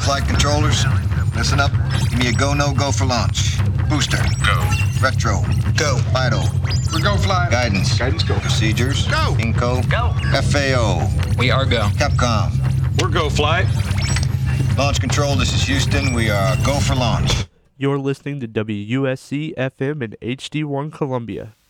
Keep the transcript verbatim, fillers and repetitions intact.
Flight controllers, listen up. Give me a go, no go for launch. Booster. Go. Retro. Go. Vital. We're go fly. Guidance. Guidance go. Procedures. Go. Inco. Go. F A O. We are go. Capcom. We're go fly. Launch control, this is Houston. We are go for launch. You're listening to W U S C F M and H D one Columbia.